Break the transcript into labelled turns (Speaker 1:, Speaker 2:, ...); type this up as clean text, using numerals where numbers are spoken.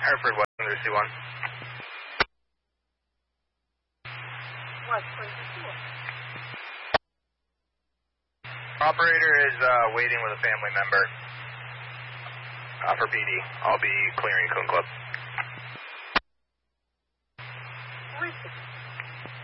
Speaker 1: Hereford West under C1.
Speaker 2: West 24.
Speaker 1: Operator is waiting with a family member for PD. I'll be clearing Coon Club.
Speaker 2: 360.